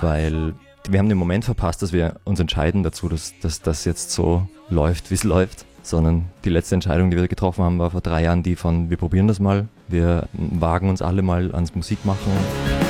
weil wir haben den Moment verpasst, dass wir uns entscheiden dazu, dass das jetzt so läuft, wie es läuft, sondern die letzte Entscheidung, die wir getroffen haben, war vor 3 Jahren die von, wir probieren das mal, wir wagen uns alle mal ans Musikmachen.